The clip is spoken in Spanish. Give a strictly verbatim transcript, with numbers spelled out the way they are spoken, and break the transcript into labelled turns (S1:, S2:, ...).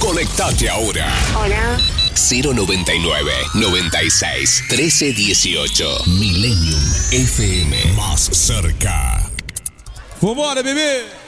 S1: Conectate ahora.
S2: Hola.
S1: cero noventa y nueve, noventa y seis, trece dieciocho. Millennium F M. Más cerca.
S3: Vambora, bebê!